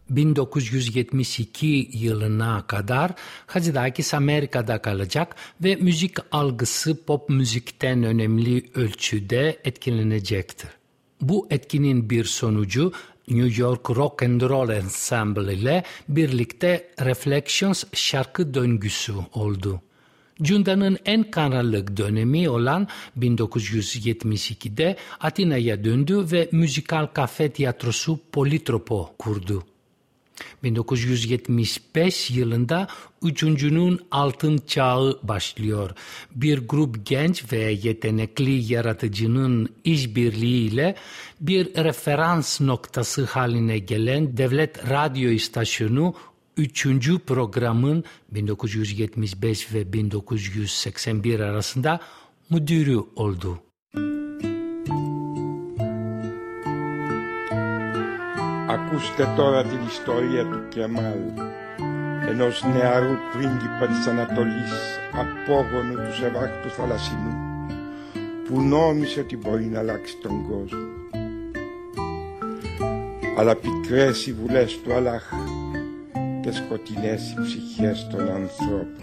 1972 yılına kadar Hacıdakis Amerika'da kalacak ve müzik algısı pop müzikten önemli ölçüde etkilenecektir. Bu etkinin bir sonucu New York Rock and Roll Ensemble ile birlikte Reflections şarkı döngüsü oldu. Cunda'nın en karanlık dönemi olan 1972'de Atina'ya döndü ve müzikal kafe tiyatrosu Politropo kurdu. 1975 yılında üçüncünün altın çağı başlıyor. Bir grup genç ve yetenekli yaratıcının işbirliğiyle bir referans noktası haline gelen devlet radyo istasyonu 3. programın 1975 ve 1981 arasında müdürü oldu. Ακούστε τώρα την ιστορία του Κεμάλ, ενός νεαρού πρίγκιπα της Ανατολής, απόγονου του Σεβάχτου Θαλασσινού, που νόμισε ότι μπορεί να αλλάξει τον κόσμο. Αλλά πικρές οι βουλές του Αλλάχ και σκοτεινές οι ψυχές των ανθρώπων.